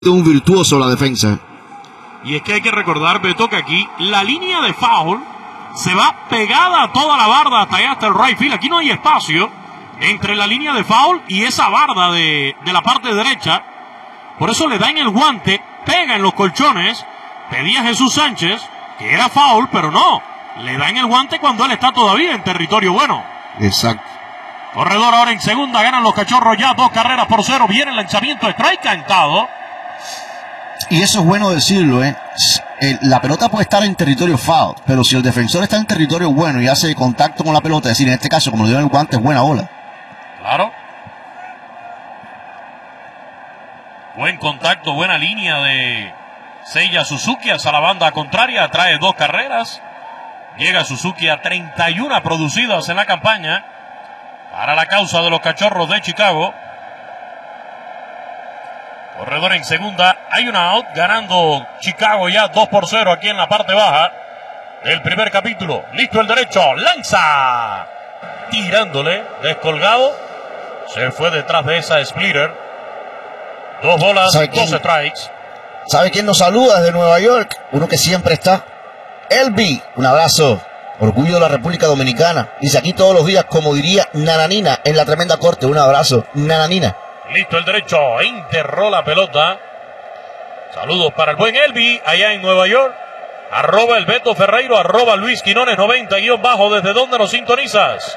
un virtuoso la defensa. Y es que hay que recordar, Beto, que aquí la línea de foul se va pegada a toda la barda hasta allá, hasta el right field. Aquí no hay espacio entre la línea de foul y esa barda de la parte derecha. Por eso le da en el guante, pega en los colchones. Pedía Jesús Sánchez que era foul, pero no. Le da en el guante cuando él está todavía en territorio bueno. Exacto. Corredor ahora en segunda, ganan los Cachorros ya 2-0. Viene el lanzamiento, strike cantado. Y eso es bueno decirlo, la pelota puede estar en territorio foul, pero si el defensor está en territorio bueno y hace contacto con la pelota, es decir, en este caso, como le dio en el guante, es buena bola. Claro. Buen contacto, buena línea de Seiya Suzuki hacia la banda contraria, trae 2 carreras. Llega Suzuki a 31 producidas en la campaña para la causa de los Cachorros de Chicago. Corredor en segunda, hay una out, ganando Chicago ya 2-0 aquí en la parte baja del primer capítulo. Listo el derecho, lanza, tirándole, descolgado, se fue detrás de esa splitter. 2 bolas, 2 strikes. ¿Sabe quién nos saluda desde Nueva York? Uno que siempre está. Elvi, un abrazo, orgullo de la República Dominicana. Dice aquí todos los días, como diría Nananina en la tremenda corte. Un abrazo, Nananina. Listo el derecho, enterró la pelota. Saludos para el buen Elvi allá en Nueva York. Arroba el Beto Ferreiro, arroba Luis Quinones 90 _ desde donde nos sintonizas.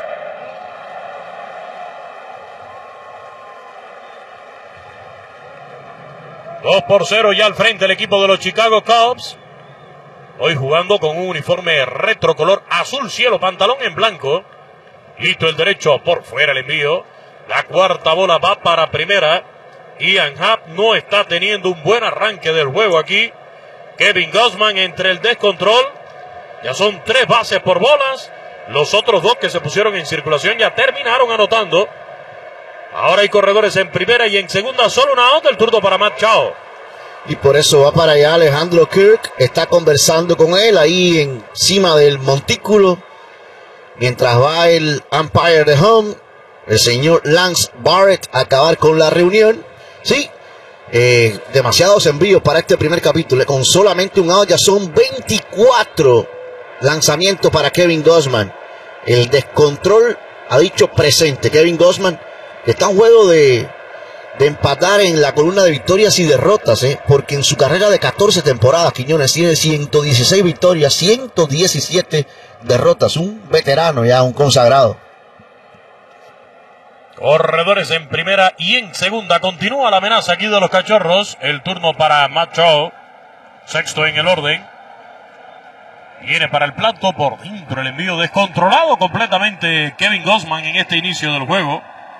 Dos por 0 ya al frente el equipo de los Chicago Cubs. Hoy jugando con un uniforme retro color azul cielo, pantalón en blanco. Listo el derecho, por fuera el envío. La cuarta bola va para primera. Ian Happ no está teniendo un buen arranque del juego aquí. Kevin Gausman entre el descontrol. Ya son 3 bases por bolas. Los otros 2 que se pusieron en circulación ya terminaron anotando. Ahora hay corredores en primera y en segunda. Solo una out, el turno para Matt Chao. Y por eso va para allá Alejandro Kirk. Está conversando con él ahí encima del montículo. Mientras va el umpire de home, el señor Lance Barrett, a acabar con la reunión. Sí, demasiados envíos para este primer capítulo. Con solamente un out ya son 24 lanzamientos para Kevin Gausman. El descontrol ha dicho presente. Kevin Gausman está en juego de empatar en la columna de victorias y derrotas, porque en su carrera de 14 temporadas, Quiñones tiene 116 victorias, 117 derrotas. Un veterano ya, un consagrado. Corredores en primera y en segunda. Continúa la amenaza aquí de los Cachorros. El turno para Matt Shaw, sexto en el orden. Viene para el plato por dentro el envío, descontrolado completamente Kevin Gausman en este inicio del juego.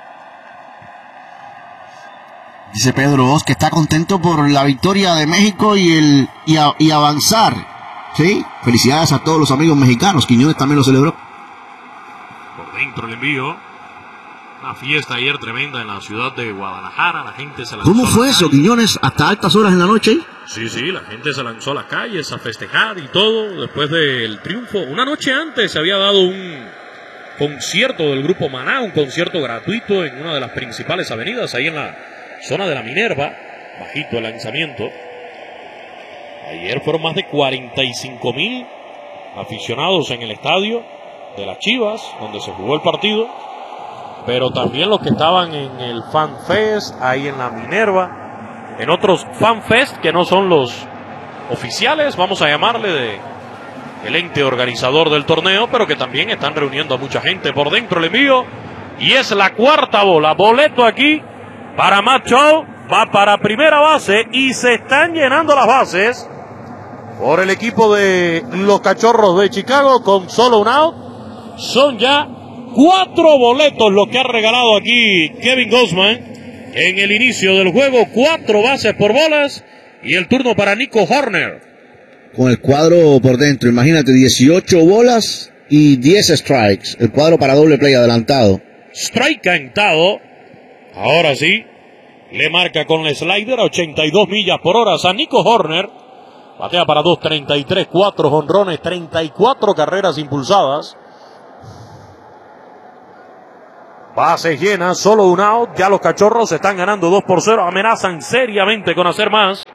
Dice Pedro Oz que está contento por la victoria de México y avanzar. ¿Sí? Felicidades a todos los amigos mexicanos. Quiñones también lo celebró. Por dentro el envío. Una fiesta ayer tremenda en la ciudad de Guadalajara. La gente se lanzó. ¿Cómo fue eso, Quiñones? ¿Hasta altas horas en la noche? Sí, la gente se lanzó a las calles a festejar y todo después del triunfo. Una noche antes se había dado un concierto del grupo Maná, un concierto gratuito en una de las principales avenidas ahí en la zona de la Minerva, bajito el lanzamiento. Ayer fueron más de 45,000 aficionados en el estadio de las Chivas, donde se jugó el partido, pero también los que estaban en el Fan Fest, ahí en la Minerva, en otros Fan Fest que no son los oficiales, vamos a llamarle, de el ente organizador del torneo, pero que también están reuniendo a mucha gente. Por dentro el envío, y es la cuarta bola, boleto aquí para Matt Shaw, va para primera base y se están llenando las bases por el equipo de los Cachorros de Chicago con solo un out. Son ya 4 boletos los que ha regalado aquí Kevin Gausman en el inicio del juego. 4 bases por bolas y el turno para Nico Horner. Con el cuadro por dentro, imagínate, 18 bolas y 10 strikes. El cuadro para doble play adelantado. Strike cantado. Ahora sí, le marca con el slider a 82 millas por hora a Nico Horner. Batea para 2.33, 4 jonrones, 34 carreras impulsadas. Bases llenas, solo un out. Ya los Cachorros están ganando 2-0. Amenazan seriamente con hacer más.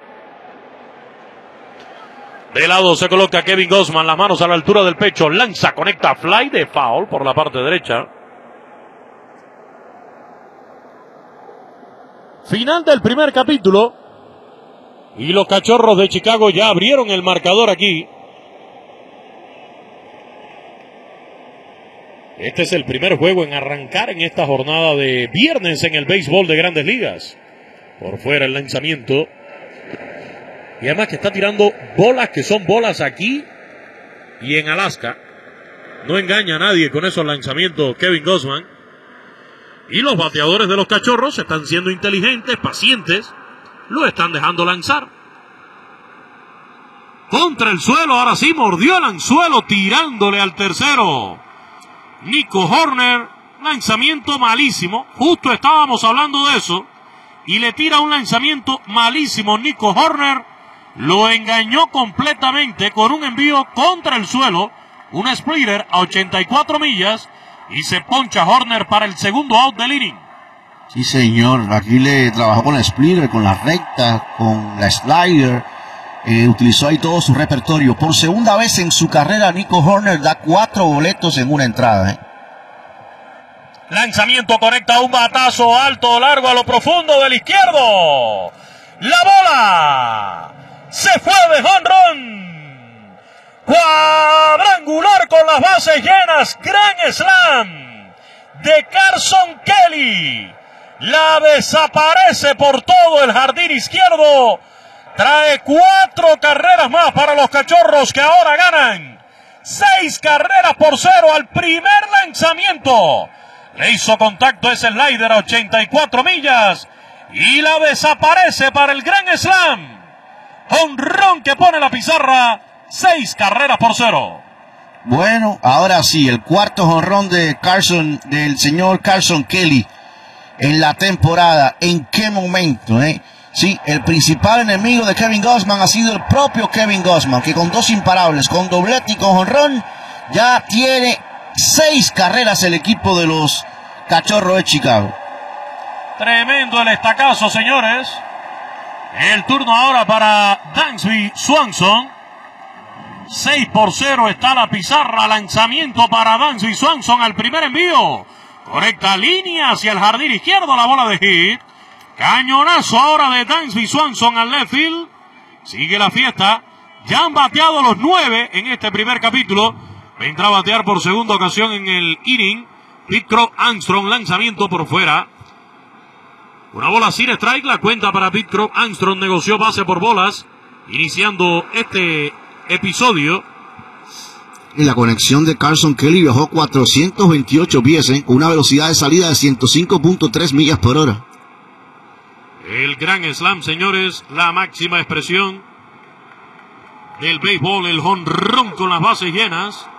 De lado se coloca Kevin Gausman, las manos a la altura del pecho. Lanza, conecta, fly de foul por la parte derecha. Final del primer capítulo. Y los Cachorros de Chicago ya abrieron el marcador aquí. Este es el primer juego en arrancar en esta jornada de viernes en el béisbol de Grandes Ligas. Por fuera el lanzamiento. Y además que está tirando bolas que son bolas aquí y en Alaska. No engaña a nadie con esos lanzamientos Kevin Gausman. Y los bateadores de los Cachorros están siendo inteligentes, pacientes. Lo están dejando lanzar. Contra el suelo, ahora sí mordió el anzuelo tirándole al tercero. Nico Hoerner, lanzamiento malísimo. Justo estábamos hablando de eso. Y le tira un lanzamiento malísimo Nico Hoerner. Lo engañó completamente con un envío contra el suelo. Un splitter a 84 millas. Y se poncha Hoerner para el segundo out del inning. Sí, señor. Aquí le trabajó con la splitter, con la recta, con la slider. Utilizó ahí todo su repertorio. Por segunda vez en su carrera, Nico Hoerner da 4 boletos en una entrada. Lanzamiento conecta un batazo alto, largo, a lo profundo del izquierdo. La bola se fue de jonrón. Cuadrangular con las bases llenas. Gran slam de Carson Kelly. La desaparece por todo el jardín izquierdo. Trae 4 carreras más para los Cachorros, que ahora ganan 6-0 al primer lanzamiento. Le hizo contacto ese slider a 84 millas y la desaparece para el gran slam. Jonrón que pone la pizarra, 6-0. Bueno, ahora sí, el cuarto jonrón del señor Carson Kelly en la temporada. ¿En qué momento, Sí, el principal enemigo de Kevin Gausman ha sido el propio Kevin Gausman, que con 2 imparables, con doblete y con jonrón, ya tiene 6 carreras el equipo de los Cachorros de Chicago. Tremendo el estacazo, señores. El turno ahora para Dansby Swanson. 6-0 está la pizarra. Lanzamiento para Dansby Swanson al primer envío. Conecta línea hacia el jardín izquierdo, la bola de hit. Cañonazo ahora de Dansby Swanson al left field. Sigue la fiesta. Ya han bateado los 9 en este primer capítulo. Vendrá a batear por segunda ocasión en el inning Pete Crow Armstrong. Lanzamiento por fuera. Una bola sin strike. La cuenta para Pete Crow Armstrong. Negoció base por bolas. Iniciando este episodio. Y la conexión de Carson Kelly viajó 428 pies, con una velocidad de salida de 105.3 millas por hora. El gran slam, señores, la máxima expresión del béisbol, el jonrón con las bases llenas.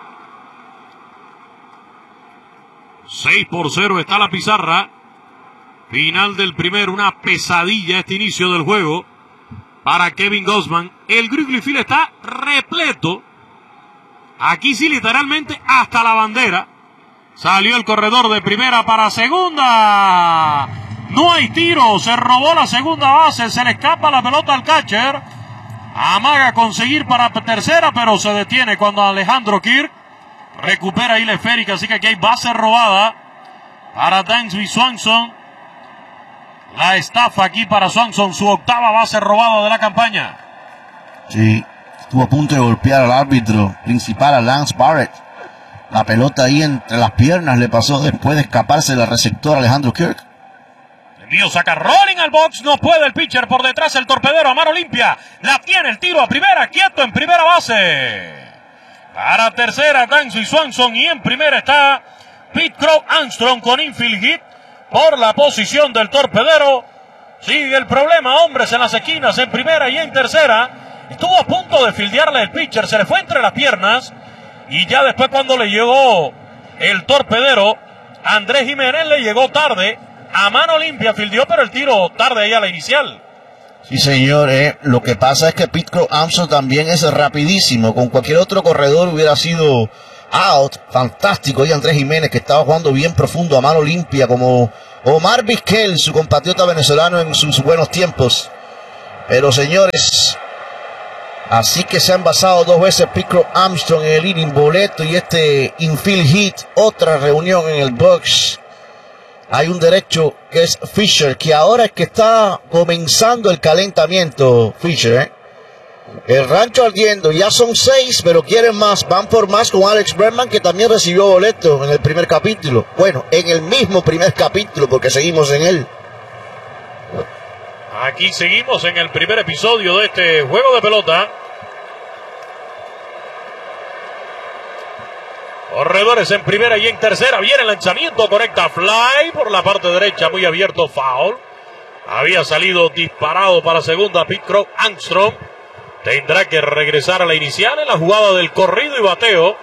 6-0 está la pizarra. Final del primero, una pesadilla este inicio del juego para Kevin Gausman. El Wrigley Field está repleto. Aquí sí, literalmente hasta la bandera. Salió el corredor de primera para segunda. No hay tiro, se robó la segunda base, se le escapa la pelota al catcher. Amaga conseguir para tercera, pero se detiene cuando Alejandro Kirk recupera ahí la esférica, así que aquí hay base robada para Dansby Swanson. La estafa aquí para Swanson, su 8ª base robada de la campaña. Sí, estuvo a punto de golpear al árbitro principal, a Lance Barrett. La pelota ahí entre las piernas le pasó después de escaparse del receptor Alejandro Kirk. Envío, saca rolling al box, no puede el pitcher por detrás, el torpedero a mano limpia. La tiene el tiro a primera, quieto en primera base. Para tercera, Dansby Swanson, y en primera está Pete Crow Armstrong con infield hit por la posición del torpedero. Sigue el problema, hombres en las esquinas, en primera y en tercera. Estuvo a punto de fildearle el pitcher, se le fue entre las piernas. Y ya después, cuando le llegó el torpedero, Andrés Jiménez le llegó tarde. A mano limpia fildeó, pero el tiro tarde ahí a la inicial. Sí, señor. Lo que pasa es que Pete Crow Armstrong también es rapidísimo. Con cualquier otro corredor hubiera sido out. Fantástico. Y Andrés Jiménez, que estaba jugando bien profundo a mano limpia, como Omar Vizquel, su compatriota venezolano en sus buenos tiempos. Pero señores, así que se han basado 2 veces Pickro Armstrong en el inning, boleto y este infield hit. Otra reunión en el box. Hay un derecho que es Fisher, que ahora es que está comenzando el calentamiento. Fisher, El rancho ardiendo, ya son 6, pero quieren más, van por más con Alex Bregman, que también recibió boleto en el primer capítulo. Bueno, en el mismo primer capítulo, porque seguimos en él. Aquí seguimos en el primer episodio de este juego de pelota. Corredores en primera y en tercera. Viene el lanzamiento, conecta fly por la parte derecha, muy abierto, foul. Había salido disparado para segunda Pickro Armstrong. Tendrá que regresar a la inicial en la jugada del corrido y bateo.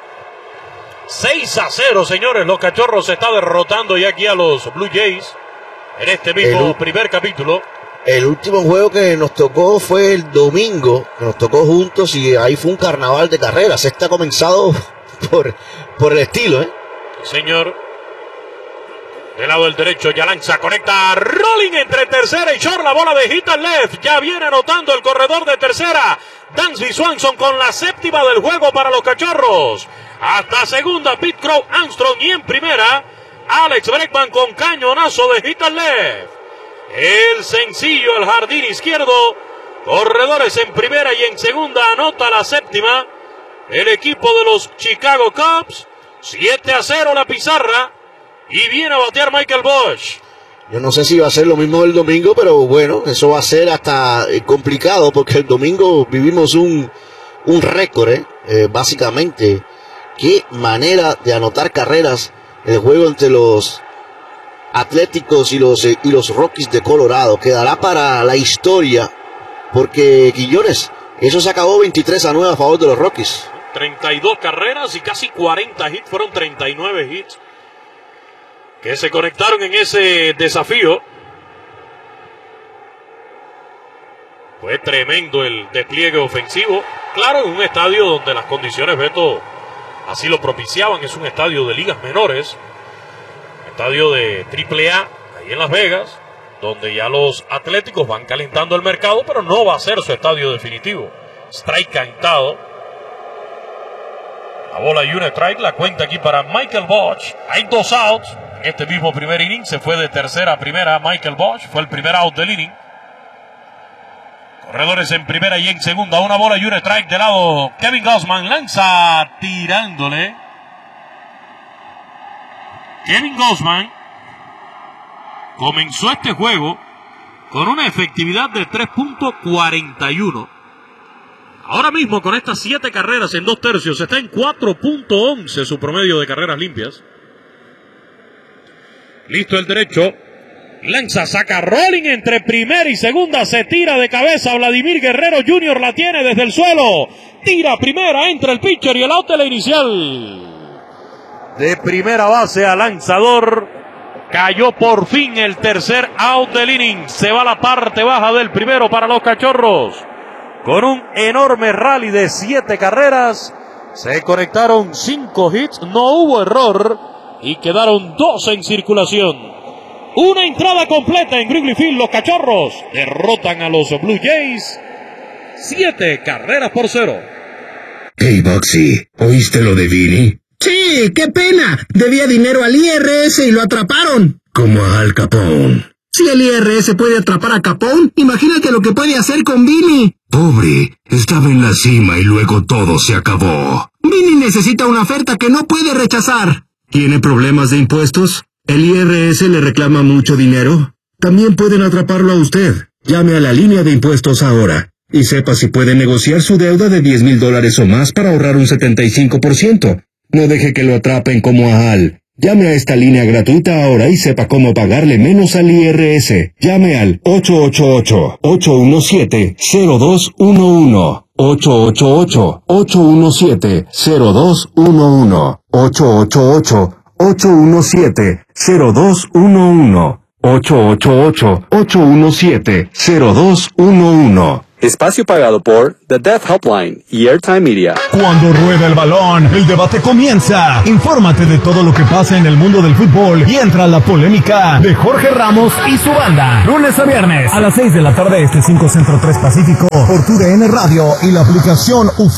6-0, señores. Los Cachorros se está derrotando ya aquí a los Blue Jays en este mismo primer capítulo. El último juego que nos tocó fue el domingo, que nos tocó juntos, y ahí fue un carnaval de carreras. Este ha comenzado por el estilo, ¿eh? Señor. Del lado del derecho, ya lanza, conecta, rolling entre tercera y short, la bola de hit and left. Ya viene anotando el corredor de tercera, Dansby Swanson, con la séptima del juego para los Cachorros. Hasta segunda, Pickro Armstrong, y en primera, Alex Bregman con cañonazo de hit and left. El sencillo, el jardín izquierdo. Corredores en primera y en segunda, anota la séptima el equipo de los Chicago Cubs. 7-0 la pizarra. Y viene a batear Michael Bosch. Yo no sé si va a ser lo mismo del domingo, pero bueno, eso va a ser hasta complicado, porque el domingo vivimos un récord, básicamente. Qué manera de anotar carreras el juego entre los Atléticos y los Rockies de Colorado. Quedará para la historia, porque Quillones, eso se acabó 23-9 a favor de los Rockies. 32 carreras y casi 40 hits, fueron 39 hits que se conectaron en ese desafío. Fue tremendo el despliegue ofensivo. Claro, en un estadio donde las condiciones, Beto, así lo propiciaban. Es un estadio de ligas menores, estadio de AAA, ahí en Las Vegas, donde ya los Atléticos van calentando el mercado, pero no va a ser su estadio definitivo. Strike cantado. La bola y un strike, la cuenta aquí para Michael Bosch. Hay 2 outs. Este mismo primer inning se fue de tercera a primera Michael Bosch. Fue el primer out del inning. Corredores en primera y en segunda. Una bola y un strike de lado. Kevin Gausman lanza tirándole. Kevin Gausman comenzó este juego con una efectividad de 3.41. Ahora mismo, con estas 7 carreras en 2 tercios, está en 4.11 su promedio de carreras limpias. Listo el derecho. Lanza, saca rolling entre primera y segunda. Se tira de cabeza. Vladimir Guerrero Jr. la tiene desde el suelo. Tira primera, entra el pitcher y el out de la inicial. De primera base a lanzador. Cayó por fin el tercer out del inning. Se va la parte baja del primero para los Cachorros. Con un enorme rally de 7 carreras. Se conectaron 5 hits. No hubo error. Y quedaron 2 en circulación. Una entrada completa en Wrigley Field. Los Cachorros derrotan a los Blue Jays 7-0. Hey, Boxy, ¿oíste lo de Vinny? Sí, qué pena. Debía dinero al IRS y lo atraparon. Como a Al Capone. Si el IRS puede atrapar a Capone, imagínate lo que puede hacer con Vinny. Pobre, estaba en la cima y luego todo se acabó. Vinny necesita una oferta que no puede rechazar. ¿Tiene problemas de impuestos? ¿El IRS le reclama mucho dinero? También pueden atraparlo a usted. Llame a la línea de impuestos ahora y sepa si puede negociar su deuda de $10,000 o más para ahorrar un 75%. No deje que lo atrapen como a Al. Llame a esta línea gratuita ahora y sepa cómo pagarle menos al IRS. Llame al 888-817-0211. 888-817-0211. 888-817-0211. 888-817-0211. Espacio pagado por The Deaf Helpline y Airtime Media. Cuando rueda el balón, el debate comienza. Infórmate de todo lo que pasa en el mundo del fútbol y entra a la polémica de Jorge Ramos y su banda. Lunes a viernes a las 6 de la tarde, 5 Centro 3 Pacífico, por TUDN Radio y la aplicación UFO.